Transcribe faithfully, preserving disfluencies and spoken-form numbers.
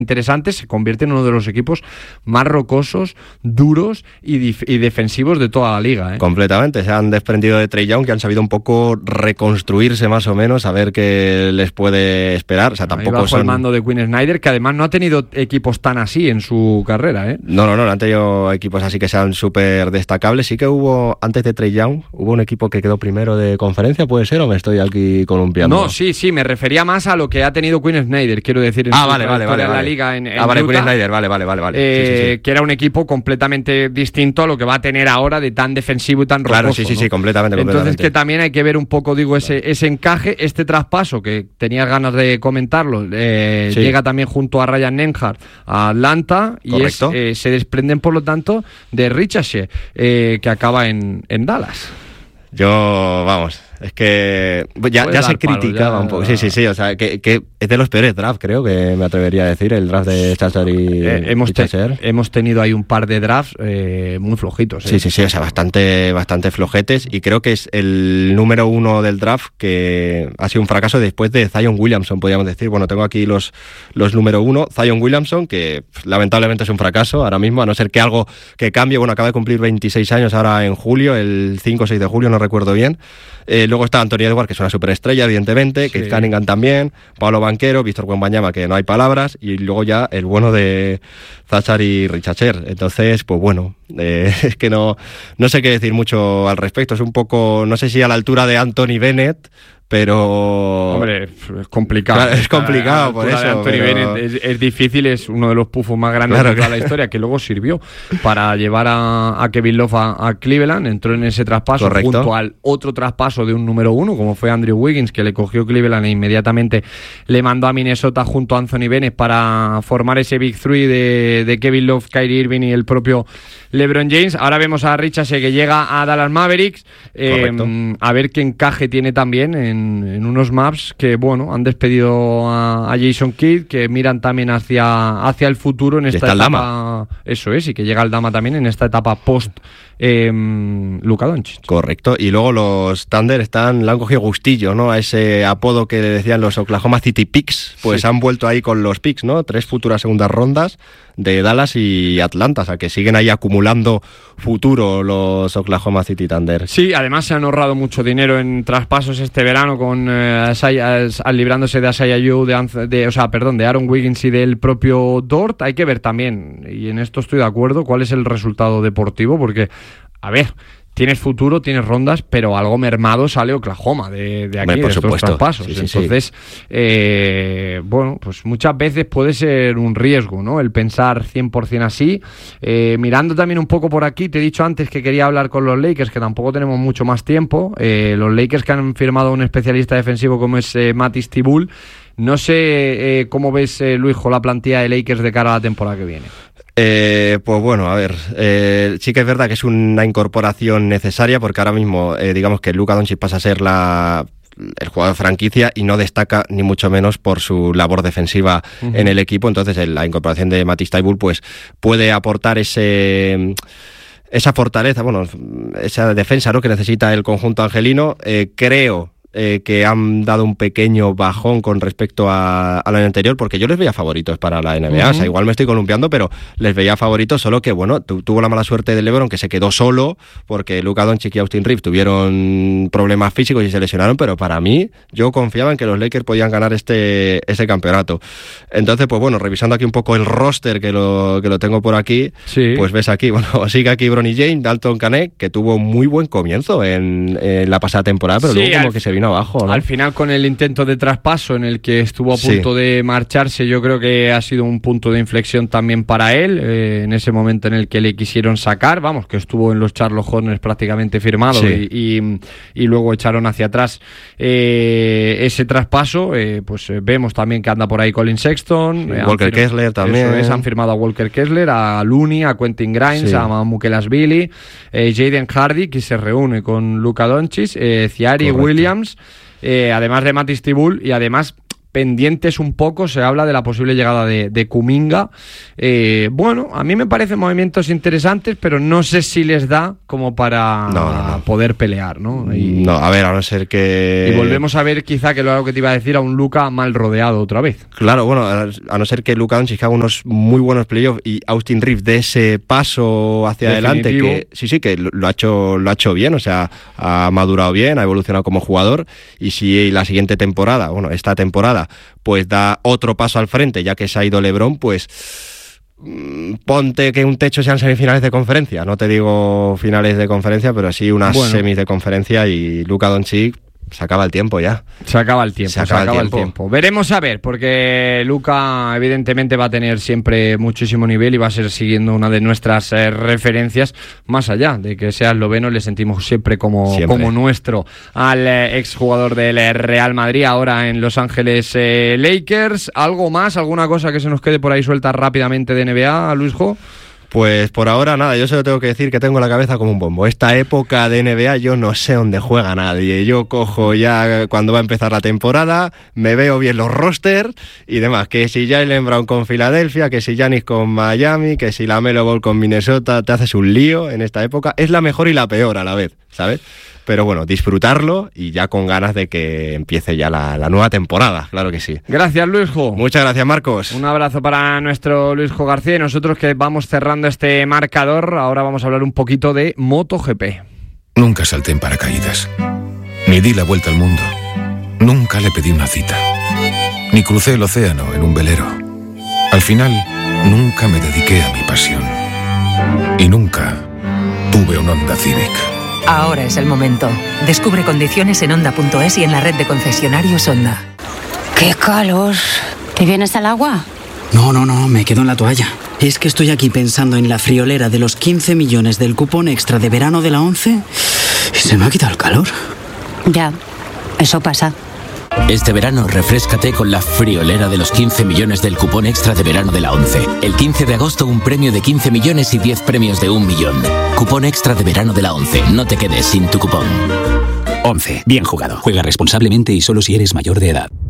interesante, se convierte en uno de los equipos más rocosos, duros y, dif- y defensivos de toda la liga, ¿eh? Completamente, se han desprendido de Trae Young, que han sabido un poco reconstruirse más o menos, a ver qué les puede esperar. O sea, tampoco Ahí bajo son... el mando de Quinn Snyder, que además no ha tenido equipos tan así en su carrera, ¿eh? No, no, no, no han tenido equipos así que sean súper destacables. Sí que hubo, antes de Trae Young, hubo un equipo que quedó primero de conferencia, ¿puede ser? ¿O me estoy aquí columpiando? No, sí, sí, me refería más a lo que ha tenido Quinn Snyder, quiero decir, en ah, su vale, vale, vale, en vale. la liga en, en Ah, vale, Utah, Quinn Snyder, vale, vale, vale, vale. Eh, sí, sí, sí. que era un equipo completamente distinto a lo que va a tener ahora de tan defensivo y tan rocoso. Claro, sí, sí, ¿no? sí, completamente, Entonces completamente. que también hay que ver un poco, digo, ese, ese encaje, este traspaso que tenías ganas de comentarlo, eh, Sí. llega también junto a Ryan Nembhard a Atlanta y es, eh, se desprenden por lo tanto de Ricochet, eh, que acaba en, en Dallas. Yo, vamos, es que ya, ya se criticaba palo, ya... un poco. Sí, sí, sí, o sea, que, que es de los peores drafts, creo que me atrevería a decir, el draft de Chaser y, eh, hemos, y Chaser. Te, hemos tenido ahí un par de drafts eh, muy flojitos. ¿eh? Sí, sí, sí, o sea, bastante, bastante flojetes, y creo que es el número uno del draft que ha sido un fracaso después de Zion Williamson, podríamos decir. Bueno, tengo aquí los, los número uno. Zion Williamson, que lamentablemente es un fracaso ahora mismo, a no ser que algo que cambie. Bueno, acaba de cumplir veintiséis años ahora en julio, el cinco o seis de julio, no recuerdo bien. Eh, luego está Anthony Edwards, que es una superestrella, evidentemente, sí. Keith Cunningham también, Pablo Banchero, Víctor Wembanyama, que no hay palabras, y luego ya el bueno de Zachar y Richacher. Entonces, pues bueno, eh, es que no, no sé qué decir mucho al respecto. Es un poco, no sé si a la altura de Anthony Bennett, pero... Hombre, es complicado. Claro, es complicado, por eso. De Anthony pero... Bennett es, es difícil, es uno de los pufos más grandes claro, de toda claro. la historia, que luego sirvió para llevar a, a Kevin Love a, a Cleveland, entró en ese traspaso Correcto. junto al otro traspaso de un número uno, como fue Andrew Wiggins, que le cogió Cleveland e inmediatamente le mandó a Minnesota junto a Anthony Bennett para formar ese Big Three de, de Kevin Love, Kyrie Irving y el propio LeBron James. Ahora vemos a Ricochet que llega a Dallas Mavericks, eh, a ver qué encaje tiene también en en unos Mavs que, bueno, han despedido a, a Jason Kidd, que miran también hacia, hacia el futuro en esta etapa. Dama. Eso es, y que llega el Dama también en esta etapa post eh, Luka Doncic. Correcto, y luego los Thunder están, le han cogido gustillo, ¿no? A ese apodo que le decían los Oklahoma City Picks, pues sí. Han vuelto ahí con los picks, ¿no? Tres futuras segundas rondas de Dallas y Atlanta, o sea que siguen ahí acumulando futuro los Oklahoma City Thunder. Sí, además se han ahorrado mucho dinero en traspasos este verano con eh, Asaya, al librándose de Asaya Yu, de, de, o sea, perdón, de Aaron Wiggins y del propio Dort. Hay que ver también, y en esto estoy de acuerdo, cuál es el resultado deportivo, porque, a ver, tienes futuro, tienes rondas, pero algo mermado sale Oklahoma de, de aquí, Hombre, por de estos supuesto. traspasos. Sí, sí, Entonces, sí. Eh, bueno, pues muchas veces puede ser un riesgo, ¿no? El pensar cien por ciento así. Eh, mirando también un poco por aquí, te he dicho antes que quería hablar con los Lakers, que tampoco tenemos mucho más tiempo. Eh, los Lakers que han firmado a un especialista defensivo como es eh, Matisse Thybulle. No sé eh, cómo ves, eh, Luisjo, la plantilla de Lakers de cara a la temporada que viene. Eh, pues bueno, a ver, eh, sí que es verdad que es una incorporación necesaria, porque ahora mismo eh, digamos que Luka Doncic pasa a ser la el jugador franquicia y no destaca ni mucho menos por su labor defensiva uh-huh. en el equipo. Entonces el, la incorporación de Matisse Thybulle pues puede aportar ese esa fortaleza, bueno, esa defensa, ¿no?, que necesita el conjunto angelino. Eh, creo Eh, que han dado un pequeño bajón con respecto a, al año anterior, porque yo les veía favoritos para la N B A, uh-huh. o sea, igual me estoy columpiando, pero les veía favoritos, solo que, bueno, tu, tuvo la mala suerte de LeBron, que se quedó solo, porque Luka Doncic y Austin Reeves tuvieron problemas físicos y se lesionaron, pero para mí, yo confiaba en que los Lakers podían ganar este ese campeonato. Entonces, pues bueno, revisando aquí un poco el roster, que lo, que lo tengo por aquí, sí. pues ves aquí, bueno, sigue aquí Bronny James, Dalton Knecht, que tuvo muy buen comienzo en, en la pasada temporada, pero sí, luego como al... que se vino abajo, ¿no? Al final, con el intento de traspaso en el que estuvo a punto sí. de marcharse, yo creo que ha sido un punto de inflexión también para él, eh, en ese momento en el que le quisieron sacar, vamos, que estuvo en los Charlotte Hornets prácticamente firmado sí. y, y, y luego echaron hacia atrás eh, ese traspaso. Eh, pues eh, vemos también que anda por ahí Colin Sexton, sí, eh, Walker firma, Kessler también. Eso es, han firmado a Walker Kessler, a Looney, a Quentin Grimes, sí. a Mukelashvili, eh, Jaden Hardy, que se reúne con Luka Doncic, eh, Thierry Williams. Eh, además de Matisse Thybulle, y además pendientes un poco, se habla de la posible llegada de, de Kuminga. Eh, bueno, a mí me parecen movimientos interesantes, pero no sé si les da como para no, no, no. poder pelear, ¿no? Y, no, a ver, a no ser que... Y volvemos a ver quizá, que lo algo que te iba a decir, a un Luka mal rodeado otra vez. Claro, bueno, a no ser que Luka Doncic haga unos muy buenos playoffs y Austin Reeves dé ese paso hacia Definitivo. adelante, que sí, sí, que lo ha hecho, lo ha hecho bien, o sea, ha madurado bien, ha evolucionado como jugador, y si la siguiente temporada, bueno, esta temporada, pues da otro paso al frente, ya que se ha ido LeBron, pues mmm, ponte que un techo sean semifinales de conferencia, no te digo finales de conferencia, pero sí unas bueno. semis de conferencia, y Luka Doncic se acaba el tiempo ya. Se acaba el tiempo, se acaba, se acaba el, tiempo. el tiempo. Veremos a ver, porque Luka evidentemente va a tener siempre muchísimo nivel y va a ser siguiendo una de nuestras eh, referencias, más allá de que sea esloveno, le sentimos siempre como, siempre. como nuestro al eh, exjugador del Real Madrid, ahora en Los Ángeles eh, Lakers. ¿Algo más? ¿Alguna cosa que se nos quede por ahí suelta rápidamente de N B A, Luisjo? Pues por ahora nada, yo solo tengo que decir que tengo la cabeza como un bombo. Esta época de N B A yo no sé dónde juega nadie. Yo cojo ya cuando va a empezar la temporada, me veo bien los rosters y demás. Que si Jaylen Brown con Filadelfia, que si Giannis con Miami, que si LaMelo Ball con Minnesota, te haces un lío en esta época. Es la mejor y la peor a la vez, ¿sabes? Pero bueno, disfrutarlo y ya con ganas de que empiece ya la, la nueva temporada, claro que sí. Gracias, Luisjo. Muchas gracias, Marcos. Un abrazo para nuestro Luisjo García y nosotros que vamos cerrando este marcador. Ahora vamos a hablar un poquito de MotoGP. Nunca salté en paracaídas, ni di la vuelta al mundo, nunca le pedí una cita, ni crucé el océano en un velero. Al final, nunca me dediqué a mi pasión y nunca tuve un Honda Civic. Ahora es el momento. Descubre condiciones en Honda punto es y en la red de concesionarios Honda. ¡Qué calor! ¿Te vienes al agua? No, no, no, me quedo en la toalla. Es que estoy aquí pensando en la friolera de los quince millones del cupón extra de verano de la ONCE y se me ha quitado el calor. Ya, eso pasa. Este verano refréscate con la friolera de los quince millones del cupón extra de verano de la ONCE. El quince de agosto un premio de quince millones y diez premios de un millón. Cupón extra de verano de la ONCE. No te quedes sin tu cupón. ONCE. Bien jugado. Juega responsablemente y solo si eres mayor de edad.